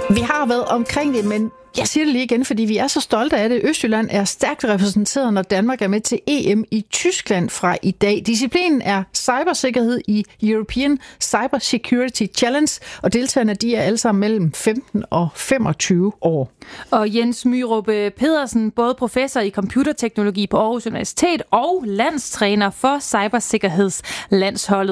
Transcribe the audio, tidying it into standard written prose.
Vi har været omkring det, men jeg siger det lige igen, fordi vi er så stolte af det. Østjylland er stærkt repræsenteret, når Danmark er med til EM i Tyskland fra i dag. Disciplinen er cybersikkerhed i European Cyber Security Challenge, og deltagerne de er alle sammen mellem 15 og 25 år. Og Jens Myrup Pedersen, både professor i computerteknologi på Aarhus Universitet og landstræner for cybersikkerhedslandsholdet.